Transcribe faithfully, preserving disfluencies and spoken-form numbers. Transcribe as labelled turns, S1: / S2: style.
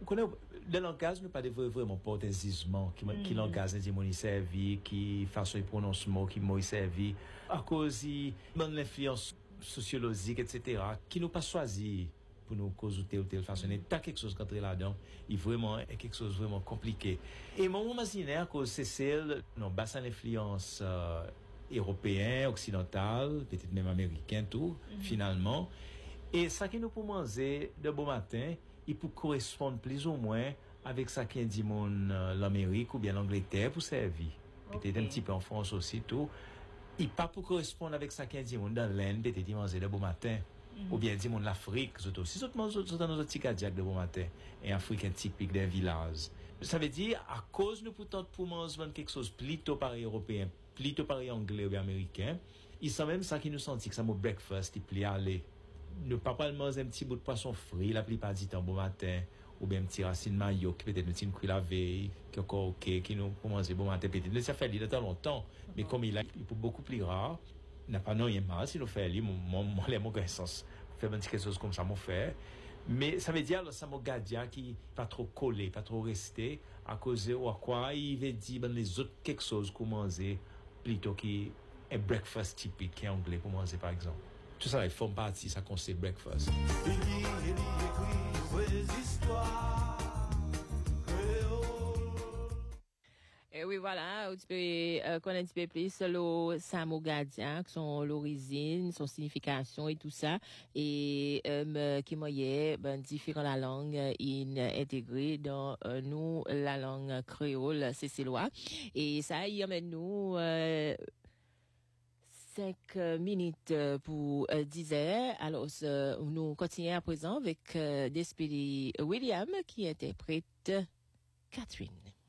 S1: Vous connaissez, le langage, nous pas vraiment portaisisement, qui, mm-hmm. qui langage, dit mon servi, qui façon de prononcement, qui mot servi, à cause de l'influence sociologique, et cetera, qui nous pas choisi pour nous causer telle ou telle façon. Il y a quelque chose qui entre là-dedans, il vraiment, est quelque chose vraiment compliqué. Et mon imaginaire, que c'est celle, non, bassin d'influence, euh, européen, occidental, peut-être même américain, tout, mm-hmm. finalement. Et ça qui nous pour manger de bon matin, il peut correspondre plus ou moins avec ça qui dit mon euh, l'Amérique ou bien l'Angleterre pour servir. Okay. Peut-être un petit peu en France aussi, tout. Il pas pour correspondre avec ça qui dit mon dans l'Inde, peut-être il manger de bon matin. Mm-hmm. Ou bien dit mon l'Afrique, c'est aussi, c'est dans nos petits cardiaques de bon matin. Et africain typique d'un village. Ça veut dire, à cause nous pourtant pour manger quelque chose plutôt pareil européen, plutôt pareil anglais ou bien américain, il sent même ça qui nous sentit que ça mon breakfast, il plie à aller. Ne pas pas manger un petit bout de poisson frit la plupart du temps bon matin ou bien un petit racine maillot qui peut-être nous tient cuit la veille qui encore ok qui nous pour manger bon matin peut-être ça fait il temps longtemps mm-hmm. mais comme il a il est beaucoup plus rare n'a pas non rien mal si nous fait lui mon mon les mon connaissance faire un petit quelque chose comme ça mon fait mais ça veut dire ça mon gardia qui pas trop collé pas trop resté à cause ou à quoi il veut dire ben les autres quelque chose qu'on manger plutôt qui est breakfast typique qui est anglais pour manger par exemple. Tout ça, ils font partie, ça conseille breakfast. Il lit, il écrit des histoires.
S2: Et oui, voilà, tu peux euh, connaître un petit peu plus le Samogadien, son l'origine, son signification et tout ça. Et euh, qui moyen, ben, différents la langue, il intégré dans euh, nous la langue créole cécillois. Et ça, il amène nous... Euh, Cinq minutes pour euh, dix heures. Alors, euh, nous continuons à présent avec euh, Despedy William qui interprète Catherine.